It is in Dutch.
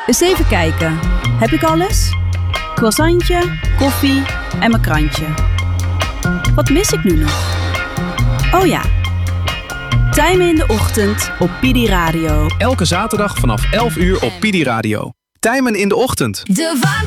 Eens even kijken. Heb ik alles? Croissantje, koffie en mijn krantje. Wat mis ik nu nog? Oh ja. Tijmen in de ochtend op Pidi Radio. Elke zaterdag vanaf 11 uur op Pidi Radio. Tijmen in de ochtend. De